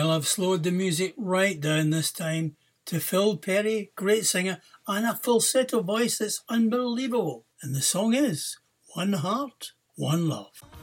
Well, I've slowed the music right down this time to Phil Perry, great singer, and a falsetto voice that's unbelievable. And the song is One Heart, One Love.